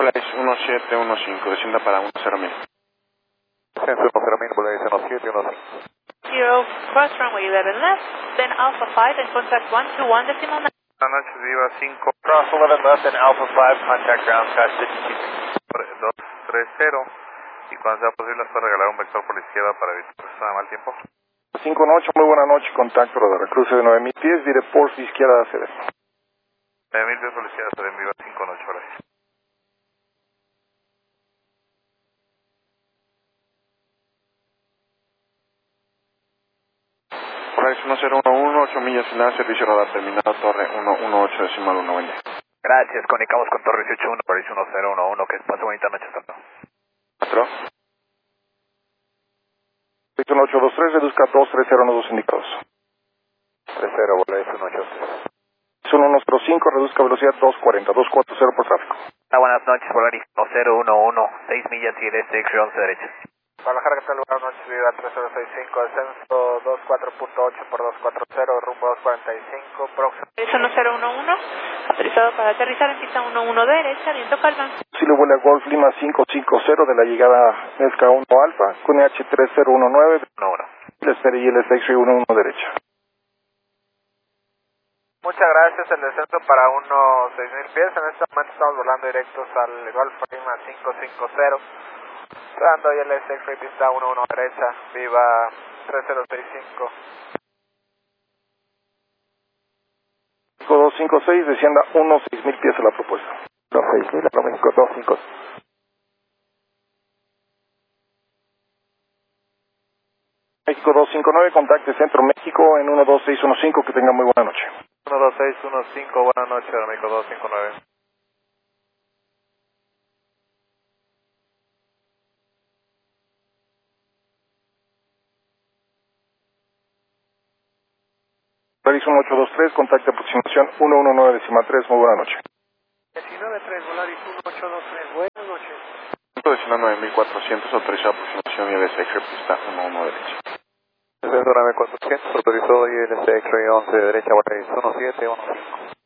Volaris 1715, descienda para 10.000. Descenso 10.000, Volaris 1715. 0, cross runway 11 left, then Alpha 5 and contact 121.9. Buenas noches, Viva 5. Cross 11 left and Alpha 5, contact ground Sky 230. Y cuando sea posible, hasta regalar un vector por la izquierda para evitar que se mal tiempo. 5-8, muy buena noche, contacto radar, cruce de 9.000 pies, diré por izquierda a CD. 9.000 pies por la izquierda, se Viva 5 noche, horas. Volaris 1011, 8 millas final, servicio radar terminado, torre 118 decimal 1, buen día. Gracias, comunicamos con Torre 181, Volaris 1011, que pase bonita noche, hasta luego. 4. 1823, reduzca 230 en los dos indicados. 30, Volaris 183. 1105, reduzca velocidad 240, 240 por tráfico. Buenas noches, Volaris 1011, 6 millas y el este, 11 derecha. Guadalajara, ¿qué tal? Buenas noches, Viva 3065, descenso 24.8 por 240, rumbo 245, próximo. Es 1011, autorizado para aterrizar en pista 11 derecha, viento calma. Si le vuela Golf Lima 550 de la llegada Nesca 1 Alfa, con H3019, 1-1. el espere y el X-Ray 11 derecha. Muchas gracias, el descenso para unos 6.000 pies, en este momento estamos volando directos al Golf Lima 550. Dando ahí el X-Ray pista 11 derecha, Viva 3065. 5256, descienda 6.000 pies a la propuesta. 6.000, a México 25. México 259, contacte Centro México en 12615, que tenga muy buena noche. 12615, buenas noches, México 259. Volaris 1823, contacte aproximación 119 decimal 3, muy buena noche. 193, Volaris 1823, buenas noches. Descienda 9.400, autorizado aproximación y el X-Ray pista 11 derecha. Descenso 9400, autorizado y el X-Ray 11 derecha, Volaris 1715.